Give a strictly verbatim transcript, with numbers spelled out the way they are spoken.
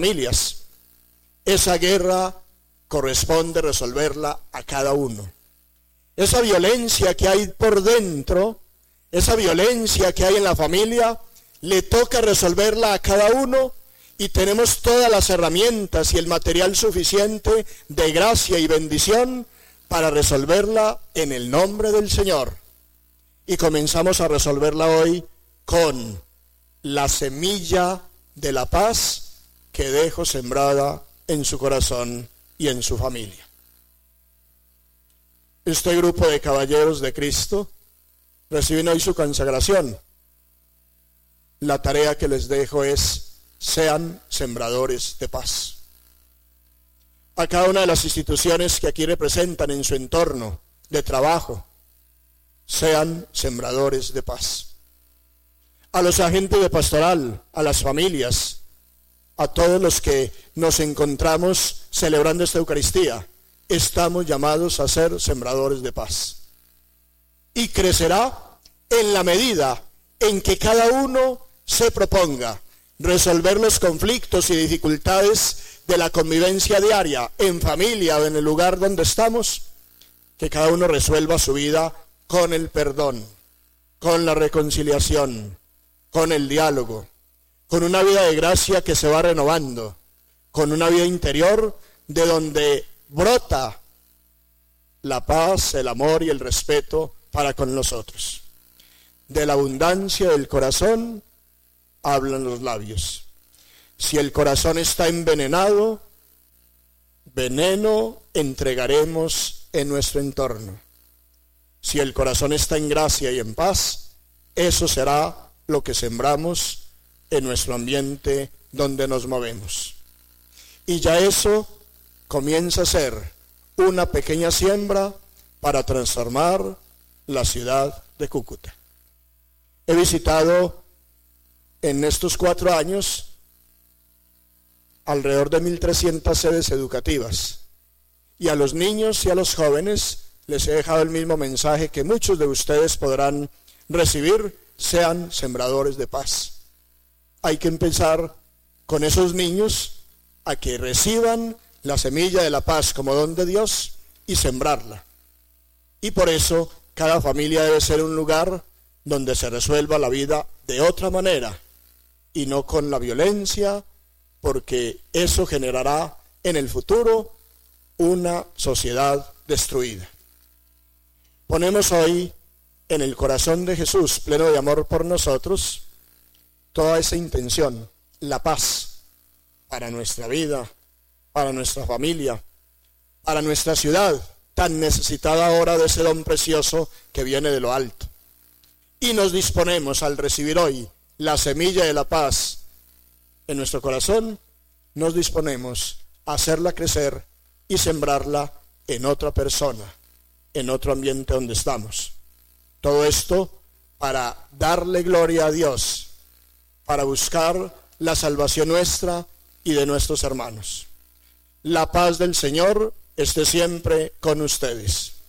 familias. Esa guerra corresponde resolverla a cada uno. Esa violencia que hay por dentro, esa violencia que hay en la familia, le toca resolverla a cada uno, y tenemos todas las herramientas y el material suficiente de gracia y bendición para resolverla en el nombre del Señor. Y comenzamos a resolverla hoy con la semilla de la paz que dejo sembrada en su corazón y en su familia. Este grupo de caballeros de Cristo reciben hoy su consagración. La tarea que les dejo es: sean sembradores de paz. A cada una de las instituciones que aquí representan en su entorno de trabajo, sean sembradores de paz. A los agentes de pastoral, a las familias, a todos los que nos encontramos celebrando esta Eucaristía, estamos llamados a ser sembradores de paz. Y crecerá en la medida en que cada uno se proponga resolver los conflictos y dificultades de la convivencia diaria, en familia o en el lugar donde estamos, que cada uno resuelva su vida con el perdón, con la reconciliación, con el diálogo, con una vida de gracia que se va renovando, con una vida interior de donde brota la paz, el amor y el respeto para con los otros. De la abundancia del corazón hablan los labios. Si el corazón está envenenado, veneno entregaremos en nuestro entorno. Si el corazón está en gracia y en paz, eso será lo que sembramos en nuestro ambiente donde nos movemos. Y ya eso comienza a ser una pequeña siembra para transformar la ciudad de Cúcuta. He visitado en estos cuatro años alrededor de mil trescientas sedes educativas, y a los niños y a los jóvenes les he dejado el mismo mensaje que muchos de ustedes podrán recibir: sean sembradores de paz. Hay que empezar con esos niños a que reciban la semilla de la paz como don de Dios y sembrarla. Y por eso cada familia debe ser un lugar donde se resuelva la vida de otra manera y no con la violencia, porque eso generará en el futuro una sociedad destruida. Ponemos hoy en el corazón de Jesús, pleno de amor por nosotros, toda esa intención, la paz para nuestra vida, para nuestra familia, para nuestra ciudad, tan necesitada ahora de ese don precioso que viene de lo alto. Y nos disponemos, al recibir hoy la semilla de la paz en nuestro corazón, nos disponemos a hacerla crecer y sembrarla en otra persona, en otro ambiente donde estamos. Todo esto para darle gloria a Dios, para buscar la salvación nuestra y de nuestros hermanos. La paz del Señor esté siempre con ustedes.